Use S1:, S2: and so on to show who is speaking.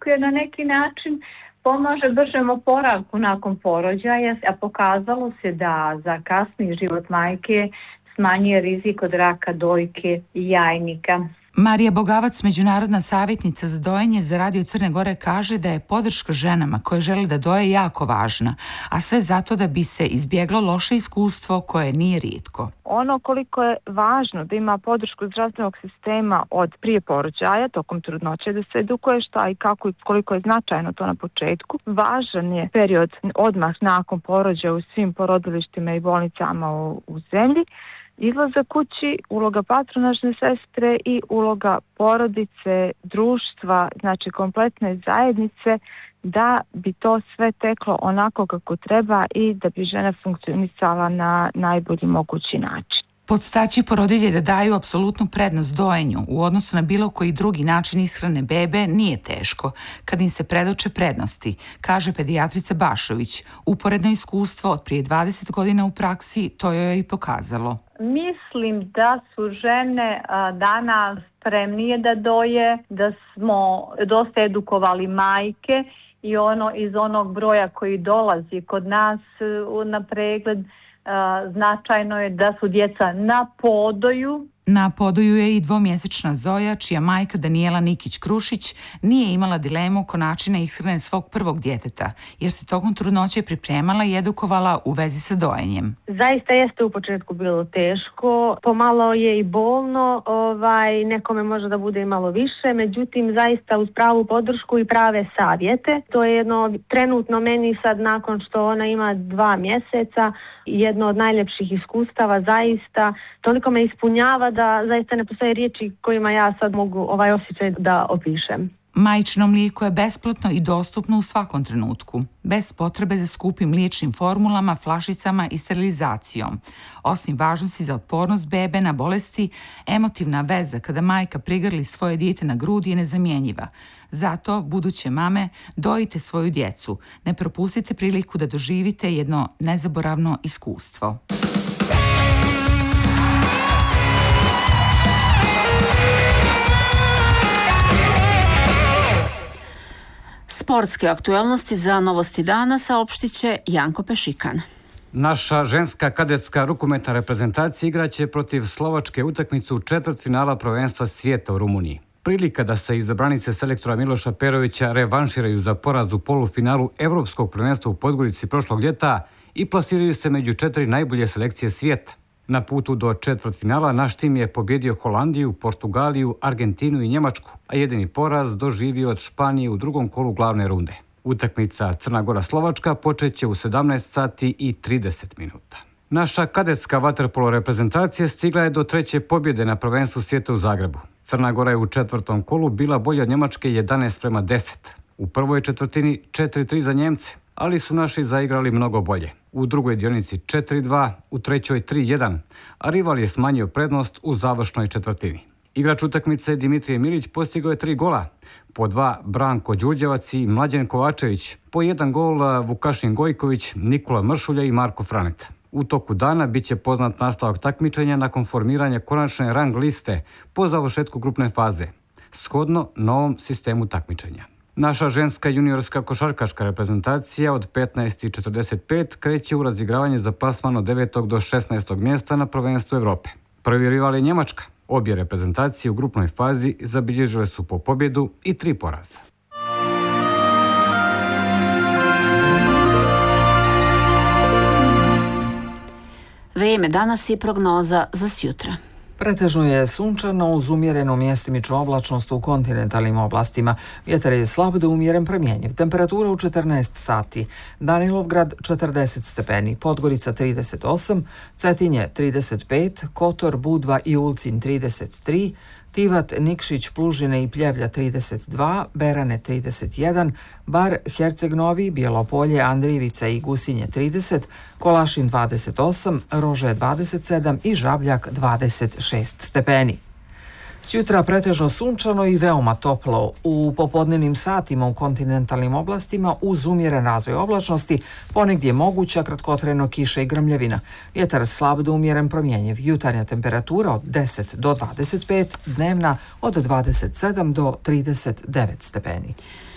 S1: majku jer na neki način pomaže bržem oporavku nakon porođaja, a pokazalo se da za kasniji život majke smanjuje rizik od raka dojke i jajnika.
S2: Marija Bogavac, međunarodna savjetnica za dojenje za Radio Crne Gore, kaže da je podrška ženama koje žele da doje jako važna, a sve zato da bi se izbjeglo loše iskustvo koje nije rijetko.
S3: Ono koliko je važno da ima podršku zdravstvenog sistema od prije porođaja, tokom trudnoće, da se edukuje šta i kako i koliko je značajno to na početku. Važan je period odmah nakon porođaja u svim porodilištima i bolnicama u zemlji. Izlazak kući, uloga patronažne sestre i uloga porodice, društva, znači kompletne zajednice, da bi to sve teklo onako kako treba i da bi žena funkcionisala na najbolji mogući način.
S2: Podstaći porodilje da daju apsolutnu prednost dojenju u odnosu na bilo koji drugi način ishrane bebe nije teško kad im se predoče prednosti, kaže pedijatrica Bašović. Uporedno iskustvo od prije 20 godina u praksi to joj je i pokazalo.
S1: Mislim da su žene danas spremnije da doje, da smo dosta edukovali majke i iz onog broja koji dolazi kod nas na pregled, značajno je da su djeca na podoju.
S2: Na podoju je i 2-mjesečna Zoja, čija majka Danijela Nikić-Krušić nije imala dilemu oko načina ishrane svog prvog djeteta, jer se tokom trudnoće pripremala i edukovala u vezi sa dojenjem.
S4: Zaista jeste u početku bilo teško, pomalo je i bolno, nekome može da bude i malo više, međutim zaista uz pravu podršku i prave savjete. To je jedno trenutno meni sad nakon što ona ima 2 mjeseca, jedno od najljepših iskustava zaista, toliko me ispunjava da zaista ne postoje riječi kojima ja sad mogu ovaj osjećaj da opišem.
S2: Majčino mlijeko je besplatno i dostupno u svakom trenutku, bez potrebe za skupim mliječnim formulama, flašicama i sterilizacijom. Osim važnosti za otpornost bebe na bolesti, emotivna veza kada majka prigrli svoje dijete na grudi je nezamjenjiva. Zato, buduće mame, dojite svoju djecu. Ne propustite priliku da doživite jedno nezaboravno iskustvo.
S5: Sportske aktualnosti za Novosti dana saopštit će Janko Pešikan.
S6: Naša ženska kadetska rukometna reprezentacija igraće protiv Slovačke utakmicu četvrtfinala prvenstva svijeta u Rumuniji. Prilika da se izabranice selektora Miloša Perovića revanširaju za poraz u polufinalu Evropskog prvenstva u Podgorici prošlog ljeta i plasiraju se među 4 najbolje selekcije svijeta. Na putu do četvrtfinala naš tim je pobjedio Holandiju, Portugaliju, Argentinu i Njemačku, a jedini poraz doživio od Španije u drugom kolu glavne runde. Utakmica Crna Gora-Slovačka počeće u 17 sati i 30 minuta. Naša kadetska vaterpolo reprezentacija stigla je do 3. pobjede na prvenstvu svijeta u Zagrebu. Crna Gora je u 4. kolu bila bolja od Njemačke 11:10. U prvoj četvrtini 4:3 za Njemce, ali su naši zaigrali mnogo bolje. U drugoj dionici 4:2, u trećoj 3:1, a rival je smanjio prednost u završnoj četvrtini. Igrač utakmice Dimitrije Milić postigao je 3 gola, po 2 Branko Đurđevac i Mlađan Kovačević, po 1 gol Vukašin Gojković, Nikola Mršulja i Marko Franeta. U toku dana bit će poznat nastavak takmičenja nakon formiranja konačne rang liste po završetku grupne faze, shodno novom sistemu takmičenja. Naša ženska juniorska košarkaška reprezentacija od 15:45 kreće u razigravanje za plasman od 9. do 16. mjesta na prvenstvu Evrope. Prvi rival je Njemačka. Obje reprezentacije u grupnoj fazi zabilježile su po pobjedu i 3 poraza.
S5: Vrijeme danas i prognoza za sjutra.
S7: Pretežno je sunčano uz umjerenu mjestimičnu oblačnost u kontinentalnim oblastima. Vjetar je slab do umjeren promjenjiv. Temperatura u 14 sati. Danilovgrad 40 stepeni, Podgorica 38, Cetinje 35, Kotor, Budva i Ulcinj 33, Tivat, Nikšić, Plužine i Pljevlja 32, Berane 31, Bar, Herceg Novi, Bjelopolje, Andrijevica i Gusinje 30, Kolašin 28, Rože 27 i Žabljak 26 stepeni. Sjutra pretežno sunčano i veoma toplo. U popodnevnim satima u kontinentalnim oblastima uz umjeren razvoj oblačnosti ponegdje moguća kratkotrajno kiša i grmljavina. Vjetar slab do umjeren promjenjiv. Jutarnja temperatura od 10 do 25, dnevna od 27 do 39 stepeni.